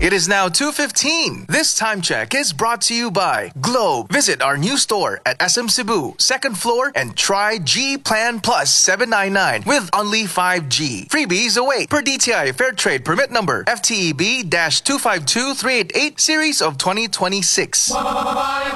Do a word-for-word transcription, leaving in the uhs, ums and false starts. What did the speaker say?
It is now two fifteen. This time check is brought to you by Globe. Visit our new store at S M Cebu, second floor, and try G Plan Plus seven ninety-nine with only five G. Freebies await per D T I Fair Trade Permit Number F T E B two five two three eight eight Series of twenty twenty-six.